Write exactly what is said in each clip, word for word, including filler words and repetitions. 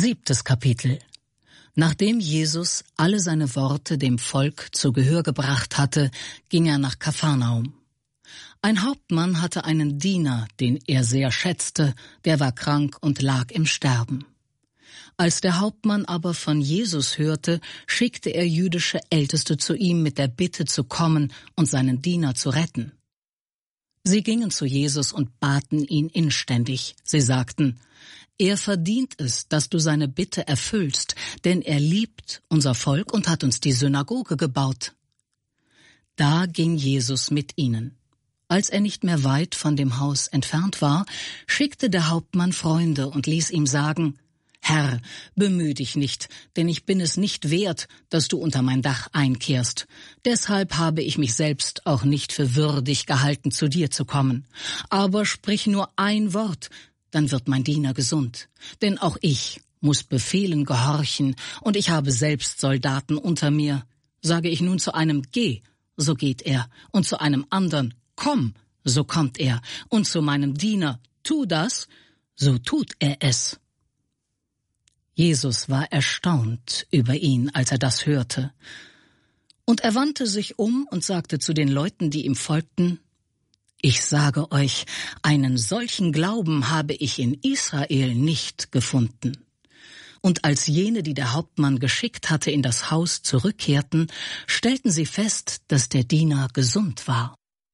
Siebtes Kapitel. Nachdem Jesus alle seine Worte dem Volk zu Gehör gebracht hatte, ging er nach Kapharnaum. Ein Hauptmann hatte einen Diener, den er sehr schätzte, der war krank und lag im Sterben. Als der Hauptmann aber von Jesus hörte, schickte er jüdische Älteste zu ihm mit der Bitte zu kommen und seinen Diener zu retten. Sie gingen zu Jesus und baten ihn inständig. Sie sagten: Er verdient es, dass du seine Bitte erfüllst, denn er liebt unser Volk und hat uns die Synagoge gebaut. Da ging Jesus mit ihnen. Als er nicht mehr weit von dem Haus entfernt war, schickte der Hauptmann Freunde und ließ ihm sagen: Herr, bemühe dich nicht, denn ich bin es nicht wert, dass du unter mein Dach einkehrst. Deshalb habe ich mich selbst auch nicht für würdig gehalten, zu dir zu kommen. Aber sprich nur ein Wort, dann wird mein Diener gesund. Denn auch ich muss Befehlen gehorchen, und ich habe selbst Soldaten unter mir. Sage ich nun zu einem: Geh, so geht er, und zu einem anderen: Komm, so kommt er, und zu meinem Diener: Tu das, so tut er es. Jesus war erstaunt über ihn, als er das hörte. Und er wandte sich um und sagte zu den Leuten, die ihm folgten: Ich sage euch, einen solchen Glauben habe ich in Israel nicht gefunden. Und als jene, die der Hauptmann geschickt hatte, in das Haus zurückkehrten, stellten sie fest, dass der Diener gesund war.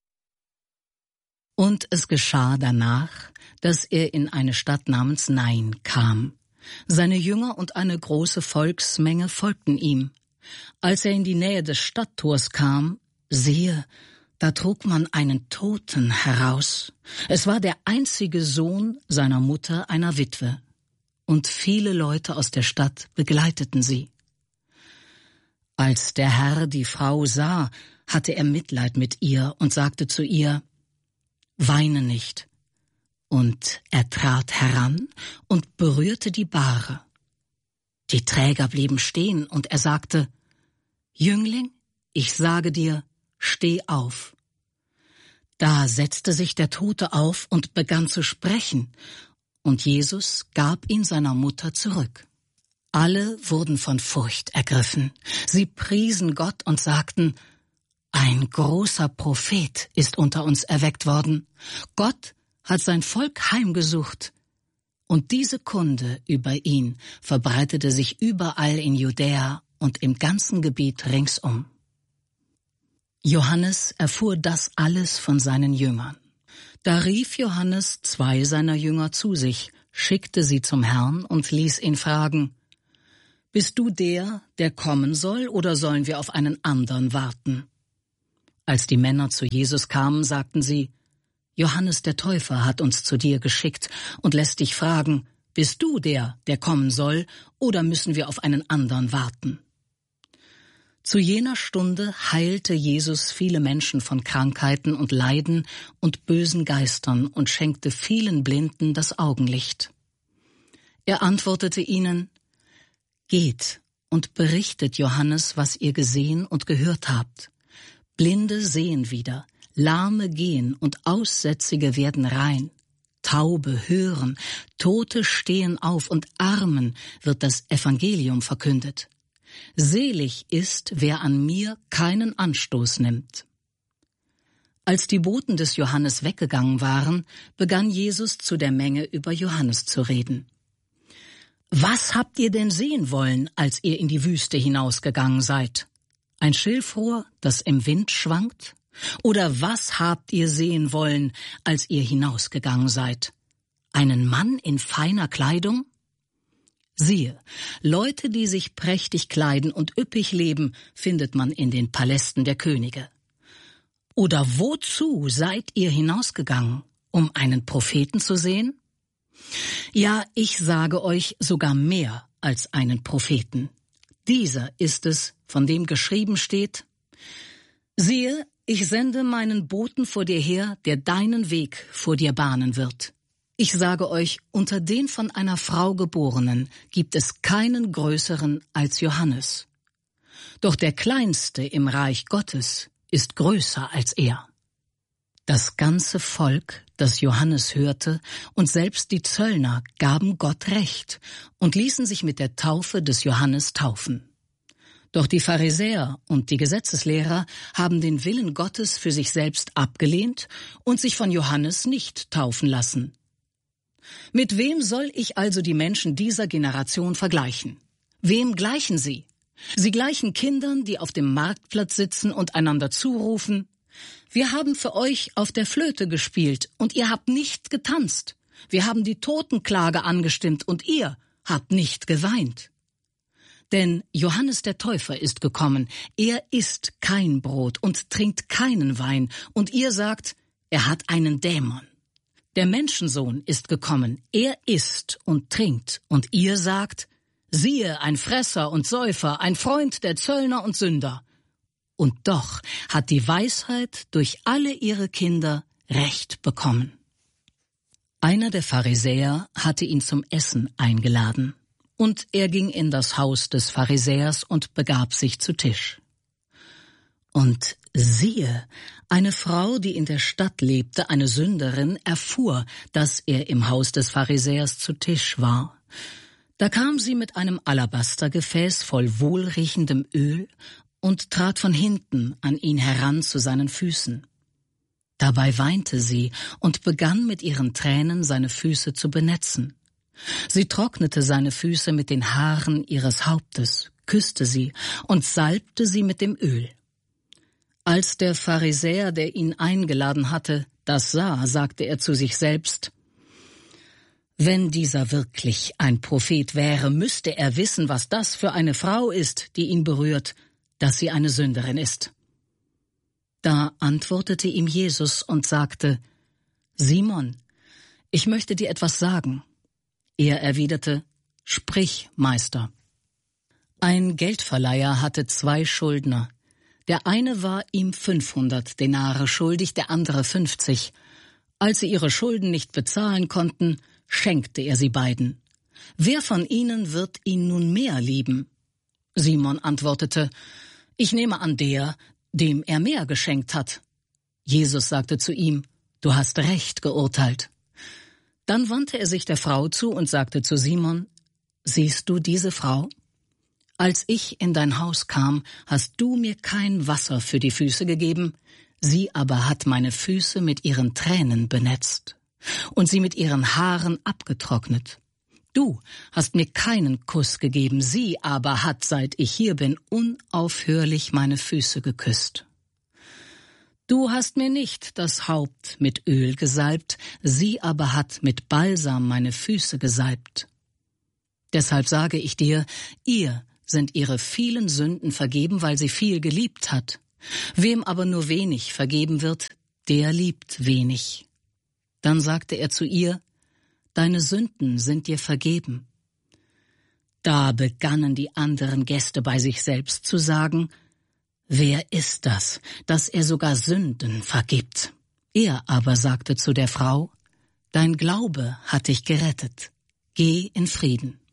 Und es geschah danach, dass er in eine Stadt namens Nain kam. Seine Jünger und eine große Volksmenge folgten ihm. Als er in die Nähe des Stadttors kam, siehe, da trug man einen Toten heraus. Es war der einzige Sohn seiner Mutter, einer Witwe. Und viele Leute aus der Stadt begleiteten sie. Als der Herr die Frau sah, hatte er Mitleid mit ihr und sagte zu ihr: Weine nicht. Und er trat heran und berührte die Bahre. Die Träger blieben stehen, und er sagte: Jüngling, ich sage dir, steh auf. Da setzte sich der Tote auf und begann zu sprechen, und Jesus gab ihn seiner Mutter zurück. Alle wurden von Furcht ergriffen. Sie priesen Gott und sagten: Ein großer Prophet ist unter uns erweckt worden. Gott hat sein Volk heimgesucht. Und diese Kunde über ihn verbreitete sich überall in Judäa und im ganzen Gebiet ringsum. Johannes erfuhr das alles von seinen Jüngern. Da rief Johannes zwei seiner Jünger zu sich, schickte sie zum Herrn und ließ ihn fragen: Bist du der, der kommen soll, oder sollen wir auf einen anderen warten? Als die Männer zu Jesus kamen, sagten sie: Johannes der Täufer hat uns zu dir geschickt und lässt dich fragen: Bist du der, der kommen soll, oder müssen wir auf einen anderen warten? Zu jener Stunde heilte Jesus viele Menschen von Krankheiten und Leiden und bösen Geistern und schenkte vielen Blinden das Augenlicht. Er antwortete ihnen: Geht und berichtet Johannes, was ihr gesehen und gehört habt. Blinde sehen wieder, Lahme gehen und Aussätzige werden rein. Taube hören, Tote stehen auf und Armen wird das Evangelium verkündet. Selig ist, wer an mir keinen Anstoß nimmt. Als die Boten des Johannes weggegangen waren, begann Jesus zu der Menge über Johannes zu reden. Was habt ihr denn sehen wollen, als ihr in die Wüste hinausgegangen seid? Ein Schilfrohr, das im Wind schwankt? Oder was habt ihr sehen wollen, als ihr hinausgegangen seid? Einen Mann in feiner Kleidung? Siehe, Leute, die sich prächtig kleiden und üppig leben, findet man in den Palästen der Könige. Oder wozu seid ihr hinausgegangen, um einen Propheten zu sehen? Ja, ich sage euch sogar mehr als einen Propheten. Dieser ist es, von dem geschrieben steht: Siehe, ich sende meinen Boten vor dir her, der deinen Weg vor dir bahnen wird. Ich sage euch, unter den von einer Frau Geborenen gibt es keinen größeren als Johannes. Doch der Kleinste im Reich Gottes ist größer als er. Das ganze Volk, das Johannes hörte, und selbst die Zöllner gaben Gott Recht und ließen sich mit der Taufe des Johannes taufen. Doch die Pharisäer und die Gesetzeslehrer haben den Willen Gottes für sich selbst abgelehnt und sich von Johannes nicht taufen lassen. Mit wem soll ich also die Menschen dieser Generation vergleichen? Wem gleichen sie? Sie gleichen Kindern, die auf dem Marktplatz sitzen und einander zurufen: Wir haben für euch auf der Flöte gespielt und ihr habt nicht getanzt. Wir haben die Totenklage angestimmt und ihr habt nicht geweint. Denn Johannes der Täufer ist gekommen, er isst kein Brot und trinkt keinen Wein, und ihr sagt, er hat einen Dämon. Der Menschensohn ist gekommen, er isst und trinkt, und ihr sagt, siehe, ein Fresser und Säufer, ein Freund der Zöllner und Sünder. Und doch hat die Weisheit durch alle ihre Kinder Recht bekommen. Einer der Pharisäer hatte ihn zum Essen eingeladen. Und er ging in das Haus des Pharisäers und begab sich zu Tisch. Und siehe, eine Frau, die in der Stadt lebte, eine Sünderin, erfuhr, dass er im Haus des Pharisäers zu Tisch war. Da kam sie mit einem Alabastergefäß voll wohlriechendem Öl und trat von hinten an ihn heran zu seinen Füßen. Dabei weinte sie und begann mit ihren Tränen seine Füße zu benetzen. Sie trocknete seine Füße mit den Haaren ihres Hauptes, küsste sie und salbte sie mit dem Öl. Als der Pharisäer, der ihn eingeladen hatte, das sah, sagte er zu sich selbst: Wenn dieser wirklich ein Prophet wäre, müsste er wissen, was das für eine Frau ist, die ihn berührt, dass sie eine Sünderin ist. Da antwortete ihm Jesus und sagte: Simon, ich möchte dir etwas sagen. Er erwiderte: Sprich, Meister. Ein Geldverleiher hatte zwei Schuldner. Der eine war ihm fünfhundert Denare schuldig, der andere fünfzig. Als sie ihre Schulden nicht bezahlen konnten, schenkte er sie beiden. Wer von ihnen wird ihn nun mehr lieben? Simon antwortete: Ich nehme an der, dem er mehr geschenkt hat. Jesus sagte zu ihm: Du hast recht geurteilt. Dann wandte er sich der Frau zu und sagte zu Simon: Siehst du diese Frau? Als ich in dein Haus kam, hast du mir kein Wasser für die Füße gegeben, sie aber hat meine Füße mit ihren Tränen benetzt und sie mit ihren Haaren abgetrocknet. Du hast mir keinen Kuss gegeben, sie aber hat, seit ich hier bin, unaufhörlich meine Füße geküsst. Du hast mir nicht das Haupt mit Öl gesalbt, sie aber hat mit Balsam meine Füße gesalbt. Deshalb sage ich dir, ihr sind ihre vielen Sünden vergeben, weil sie viel geliebt hat. Wem aber nur wenig vergeben wird, der liebt wenig. Dann sagte er zu ihr: Deine Sünden sind dir vergeben. Da begannen die anderen Gäste bei sich selbst zu sagen: Wer ist das, dass er sogar Sünden vergibt? Er aber sagte zu der Frau: Dein Glaube hat dich gerettet. Geh in Frieden.